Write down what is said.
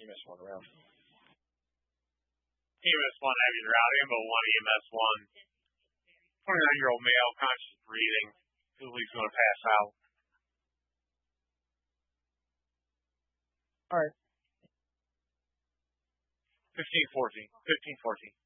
EMS 1 around. EMS 1 ambulance route, Ambo 1, EMS 1. 29-year-old male, conscious breathing. Feels like he's going to pass out. All right. 15-14.